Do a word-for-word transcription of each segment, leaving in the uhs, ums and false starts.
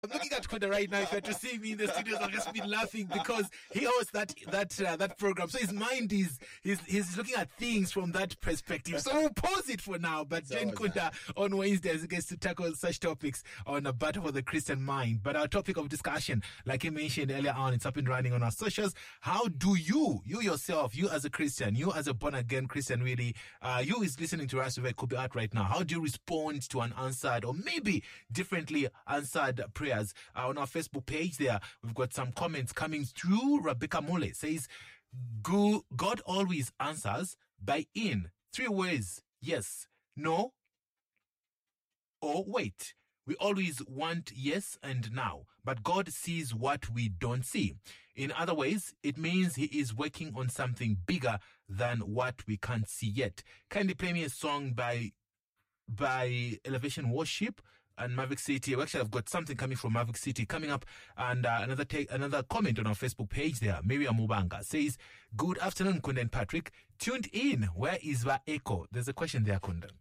I'm looking at Kunda right now. If you had to see me in the studios, I've just been laughing because he hosts that that uh, that program. So his mind is he's he's looking at things from that perspective. So we'll pause it for now. But so Jane Kunda on Wednesdays gets to tackle such topics on a battle for the Christian mind. But our topic of discussion, like he mentioned earlier on, it's up and running on our socials. How do you, you yourself, you as a Christian, you as a born again Christian, really, uh, you is listening to us where it could be at right now. How do you respond to an unanswered or maybe differently answered prayer? Uh, on our Facebook page there, we've got some comments coming through. Rebecca Mole says, God always answers by in three ways: yes, no, or wait. We always want yes and now, but God sees what we don't see. In other ways, it means he is working on something bigger than what we can't see yet. Kindly play me a song by by Elevation Worship and Maverick City. We actually have got something coming from Maverick City coming up, and uh, another take another comment on our Facebook page there. Miriam Mubanga says, "Good afternoon, Kunda and Patrick. Tuned in. Where is the echo?" There's a question there, Kunda.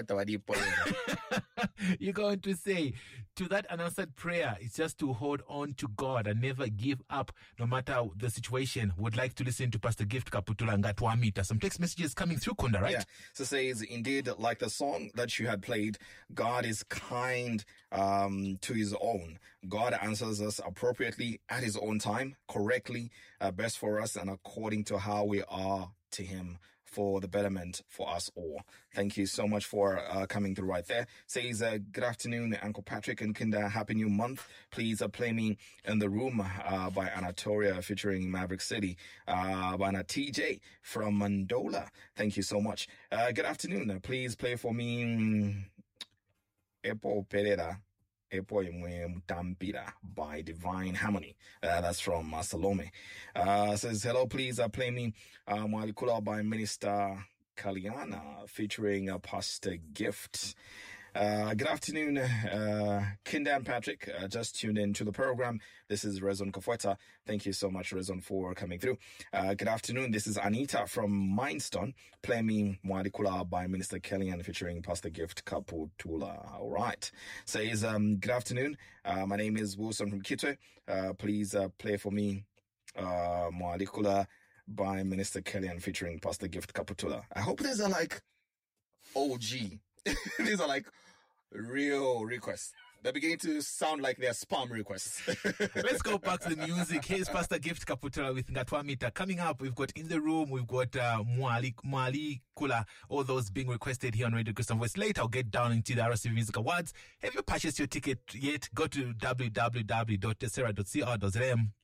You're going to say, to that unanswered prayer, it's just to hold on to God and never give up, no matter the situation. Would like to listen to Pastor Gift Kaputula Ngatwamita. Some text messages coming through, Kunda, right? Yeah. So it says, indeed, like the song that you had played, God is kind um, to his own. God answers us appropriately at his own time, correctly, uh, best for us, and according to how we are to him, for the betterment for us all. Thank you so much for uh, coming through right there. Says, uh, good afternoon, Uncle Patrick and Kunda. Happy new month. Please uh, play me in the room uh, by Anatolia featuring Maverick City uh, by Anna T J from Mandola. Thank you so much. Uh, good afternoon. Uh, please play for me Epo Pereira. Mutambira by Divine Harmony. Uh, that's from uh, Salome. Uh, says, hello, please uh, play me uh, Mwalikula by Minister Kaliana featuring uh, Pastor Gift. Uh, good afternoon, uh, Kunda and Patrick. Uh, just tuned in to the program. This is Rezon Kafweta. Thank you so much, Rezon, for coming through. Uh, good afternoon. This is Anita from Mindstone. Play me Mwadikula by Minister Kellyanne featuring Pastor Gift Kaputula. All right. Says, um, good afternoon. Uh, my name is Wilson from Kitwe. Uh, please, uh, play for me, uh, Mwadikula by Minister Kellyanne featuring Pastor Gift Kaputula. I hope these are like O G. These are like real requests. They're beginning to sound like they're spam requests. Let's go back to the music. Here's Pastor Gift Kaputula with Ngatwamita. Coming up, we've got In the Room, we've got uh, Mwali, Mwali Kula, all those being requested here on Radio Christian Voice. Later, I'll get down into the R S C Music Awards. Have you purchased your ticket yet? Go to w w w dot desera dot c r dot z m